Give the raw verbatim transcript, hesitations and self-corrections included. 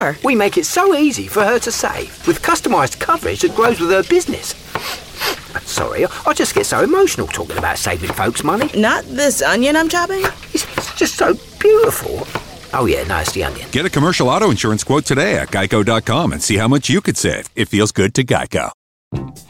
We make it so easy for her to save, with customised coverage that grows with her business. Sorry, I just get so emotional talking about saving folks money. Not this onion I'm chopping? It's just so beautiful. Oh yeah, no, it's the onion. Get a commercial auto insurance quote today at geico dot com and see how much you could save. It feels good to Geico.